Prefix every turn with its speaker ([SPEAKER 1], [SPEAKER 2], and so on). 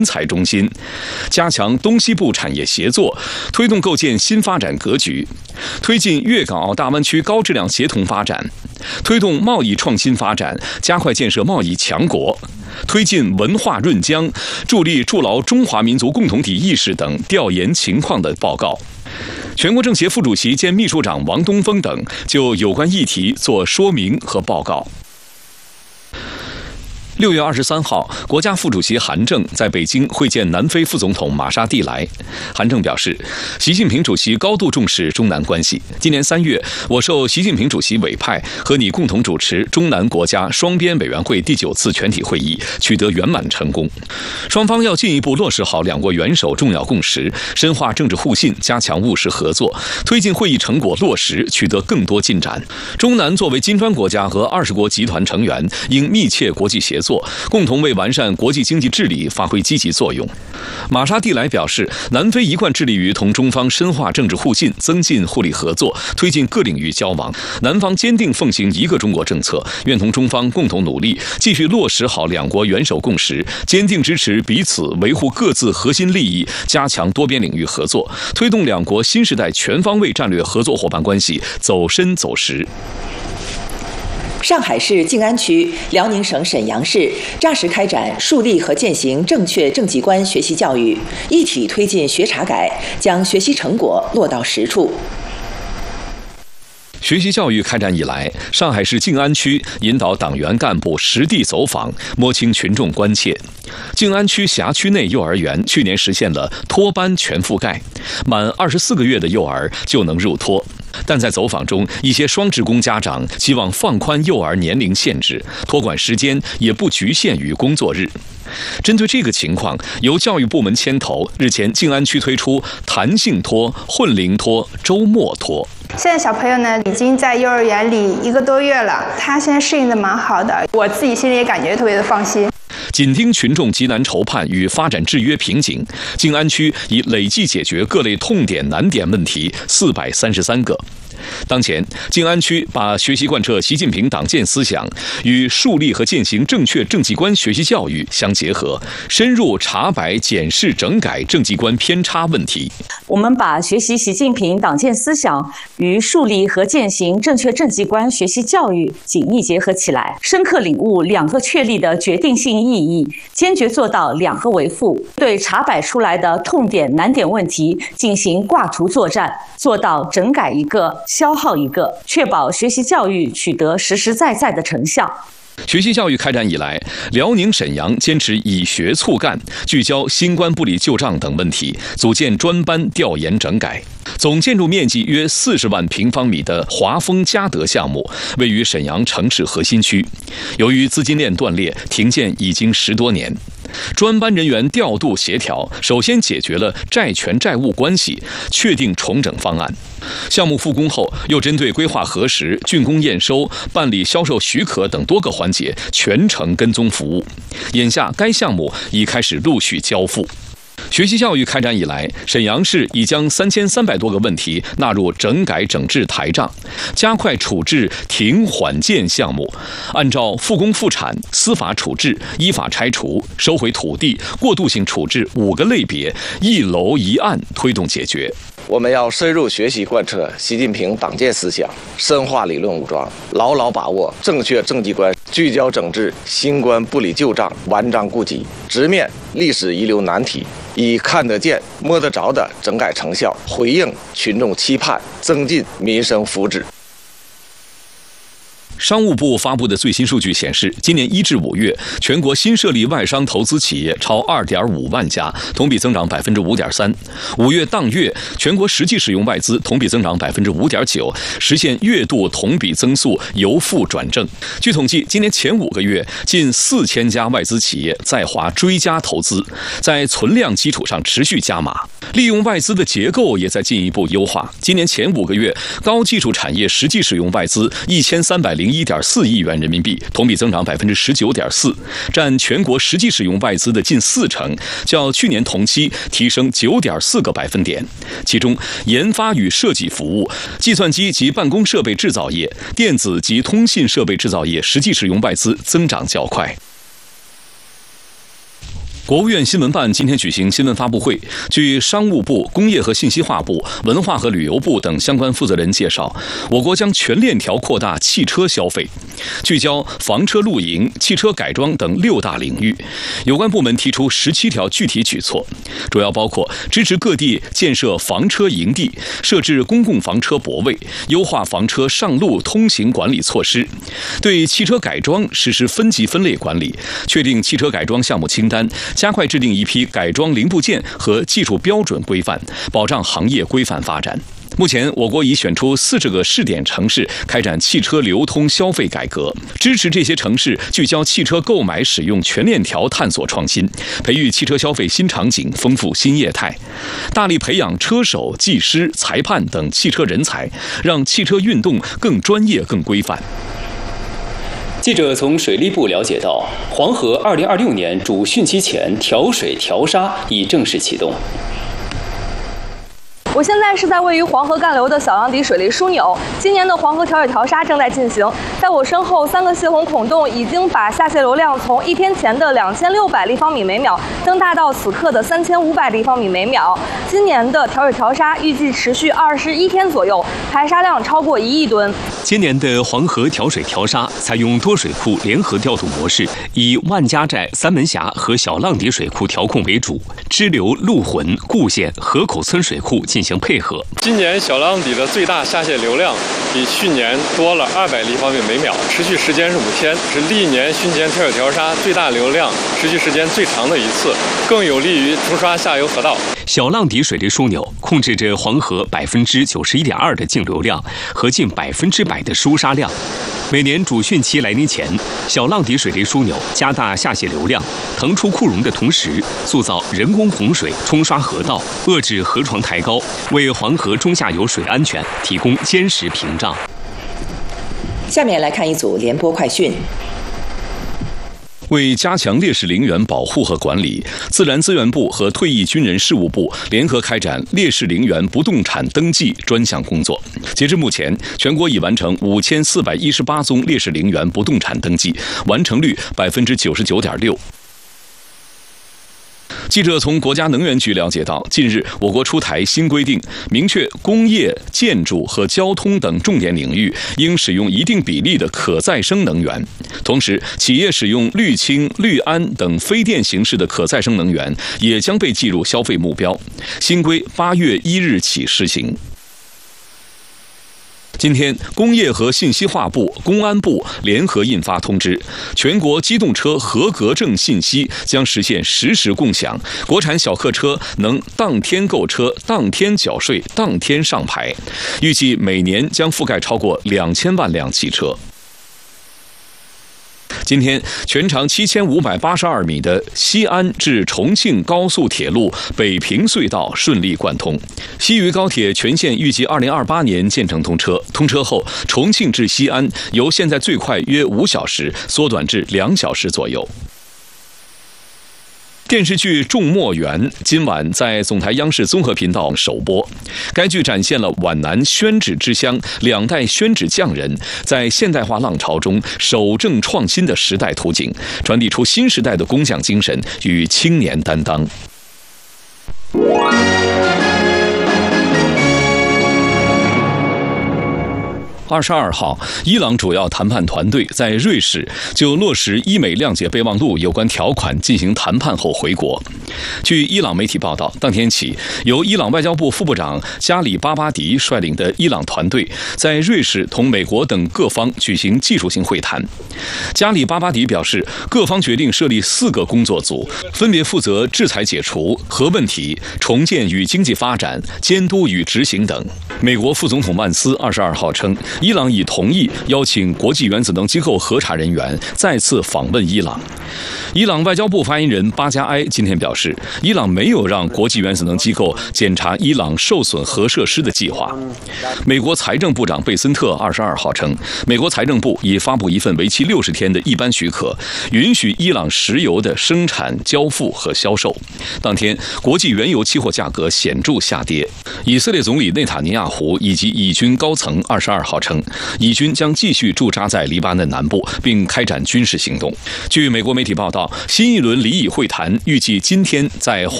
[SPEAKER 1] 才中心，加强东西部产业协作，推动构建新发展格局，推进粤港澳大湾区高质量协同发展，推动贸易创新发展，加快建设贸易强国，推进文化润疆，助力筑牢中华民族共同体意识等调研情况的报告。全国政协副主席兼秘书长王东峰等就有关议题作说明和报告。6月23号，国家副主席韩正在北京会见南非副总统玛莎蒂莱。韩正表示，习近平主席高度重视中南关系。今年3月，我受习近平主席委派，和你共同主持中南国家双边委员会第9次全体会议，取得圆满成功。双方要进一步落实好两国元首重要共识，深化政治互信，加强务实合作，推进会议成果落实，取得更多进展。中南作为金砖国家和20国集团成员，应密切国际协作，共同为完善国际经济治理发挥积极作用。玛莎蒂莱表示，南非一贯致力于同中方深化政治互信，增进互利合作，推进各领域交往。南方坚定奉行一个中国政策，愿同中方共同努力，继续落实好两国元首共识，坚定支持彼此维护各自核心利益，加强多边领域合作，推动两国新时代全方位战略合作伙伴关系走深走实。
[SPEAKER 2] 上海市静安区、辽宁省沈阳市扎实开展树立和践行正确政绩观学习教育，一体推进学查改，将学习成果落到实处。
[SPEAKER 1] 学习教育开展以来，上海市静安区引导党员干部实地走访，摸清群众关切。静安区辖区内幼儿园去年实现了托班全覆盖，满24个月的幼儿就能入托。但在走访中，一些双职工家长希望放宽幼儿年龄限制，托管时间也不局限于工作日。针对这个情况，由教育部门牵头，日前静安区推出弹性托、混龄托、周末托。
[SPEAKER 3] 现在小朋友呢，已经在幼儿园里1个多月了，他现在适应的蛮好的，我自己心里也感觉特别的放心。
[SPEAKER 1] 紧盯群众急难愁盼与发展制约瓶颈，静安区已累计解决各类痛点难点问题433个。当前，静安区把学习贯彻习近平党建思想与树立和践行正确政绩观学习教育相结合，深入查摆检视整改政绩观偏差问题。
[SPEAKER 4] 我们把学习习近平党建思想与树立和践行正确政绩观学习教育紧密结合起来，深刻领悟2个确立的决定性意义，坚决做到2个维护，对查摆出来的痛点难点问题进行挂图作战，做到整改一个消耗一个，确保学习教育取得实实在在的成效。
[SPEAKER 1] 学习教育开展以来，辽宁沈阳坚持以学促干，聚焦新冠不理旧账等问题，组建专班调研整改。总建筑面积约40万平方米的华丰嘉德项目位于沈阳城市核心区，由于资金链断裂，停建已经10多年。专班人员调度协调，首先解决了债权债务关系，确定重整方案。项目复工后，又针对规划核实、竣工验收、办理销售许可等多个环节全程跟踪服务。眼下，该项目已开始陆续交付。学习教育开展以来，沈阳市已将3300多个问题纳入整改整治台账，加快处置停缓建项目，按照复工复产、司法处置、依法拆除、收回土地、过渡性处置5个类别，一楼一案推动解决。
[SPEAKER 5] 我们要深入学习贯彻习近平党建思想，深化理论武装，牢牢把握正确政绩观，聚焦整治新冠不理旧账、顽瘴痼疾，直面历史遗留难题，以看得见、摸得着的整改成效，回应群众期盼，增进民生福祉。
[SPEAKER 1] 商务部发布的最新数据显示，今年1至5月，全国新设立外商投资企业超2.5万家，同比增长5.3%。5月当月，全国实际使用外资同比增长5.9%，实现月度同比增速由负转正。据统计，今年前5个月，近4000家外资企业在华追加投资，在存量基础上持续加码，利用外资的结构也在进一步优化。今年前5个月，高技术产业实际使用外资1301.4亿元人民币，同比增长19.4%，占全国实际使用外资的近40%，较去年同期提升9.4个百分点。其中，研发与设计服务、计算机及办公设备制造业、电子及通信设备制造业实际使用外资增长较快。 国务院新闻办今天举行新闻发布会，据商务部、工业和信息化部、文化和旅游部等相关负责人介绍，我国将全链条扩大汽车消费，聚焦房车露营、汽车改装等6大领域。有关部门提出17条具体举措，主要包括支持各地建设房车营地，设置公共房车泊位，优化房车上路通行管理措施，对汽车改装实施分级分类管理，确定汽车改装项目清单，加快制定一批改装零部件和技术标准规范，保障行业规范发展。目前，我国已选出40个试点城市开展汽车流通消费改革，支持这些城市聚焦汽车购买使用全链条探索创新，培育汽车消费新场景，丰富新业态，大力培养车手、技师、裁判等汽车人才，让汽车运动更专业、更规范。
[SPEAKER 6] 记者从水利部了解到，黄河2026年主汛期前调水调沙已正式启动。
[SPEAKER 7] 我现在是在位于黄河干流的小浪底水利枢纽，今年的黄河调水调沙正在进行。在我身后，3个泄洪孔洞已经把下泄流量从1天前的2600立方米每秒增大到此刻的3500立方米每秒。今年的调水调沙预计持续21天左右，排沙量超过1亿吨。
[SPEAKER 8] 今年的黄河调水调沙采用多水库联合调度模式，以万家寨、三门峡和小浪底水库调控为主，支流陆浑、固县、河口村水库进行配合。
[SPEAKER 9] 今年小浪底的最大下泄流量比去年多了200立方米每秒，持续时间是5天，是历年汛前调水调沙最大流量、持续时间最长的一次，更有利于冲刷下游河道。
[SPEAKER 8] 小浪底水利枢纽控制着黄河91.2%的净流量和近100%的输沙量。每年主汛期来临前，小浪底水利枢纽加大下泄流量，腾出库容的同时，塑造人工洪水冲刷河道，遏制河床抬高，为黄河中下游水安全提供坚实屏障。
[SPEAKER 2] 下面来看一组联播快讯。
[SPEAKER 1] 为加强烈士陵园保护和管理，自然资源部和退役军人事务部联合开展烈士陵园不动产登记专项工作。截至目前，全国已完成5418宗烈士陵园不动产登记，完成率99.6%。记者从国家能源局了解到，近日我国出台新规定，明确工业、建筑和交通等重点领域应使用一定比例的可再生能源。同时，企业使用氯氢、氯铵等非电形式的可再生能源也将被计入消费目标。新规8月1日起施行。今天，工业和信息化部、公安部联合印发通知，全国机动车合格证信息将实现实时共享，国产小客车能当天购车、当天缴税、当天上牌，预计每年将覆盖超过2000万辆汽车。今天，全长7582米的西安至重庆高速铁路北平隧道顺利贯通。西渝高铁全线预计2028年建成通车。通车后，重庆至西安由现在最快约5小时缩短至2小时左右。电视剧《众墨园》今晚在总台央视综合频道首播。该剧展现了皖南宣纸之乡2代宣纸匠人在现代化浪潮中守正创新的时代图景，传递出新时代的工匠精神与青年担当。22号，伊朗主要谈判团队在瑞士就落实伊美谅解备忘录有关条款进行谈判后回国。据伊朗媒体报道，当天起，由伊朗外交部副部长加里巴巴迪率领的伊朗团队在瑞士同美国等各方举行技术性会谈。加里巴巴迪表示，各方决定设立4个工作组，分别负责制裁解除、核问题、重建与经济发展、监督与执行等。美国副总统曼斯22号称，伊朗已同意邀请国际原子能机构核查人员再次访问伊朗。伊朗外交部发言人巴加埃今天表示，伊朗没有让国际原子能机构检查伊朗受损核设施的计划。美国财政部长贝森特22号称，美国财政部已发布一份为期60天的一般许可，允许伊朗石油的生产、交付和销售。当天，国际原油期货价格显著下跌。以色列总理内塔尼亚胡以及以军高层22号称， 称，以军将继续驻扎在黎巴嫩南部，并开展军事行动。据美国媒体报道，新一轮黎以会谈预计今天在华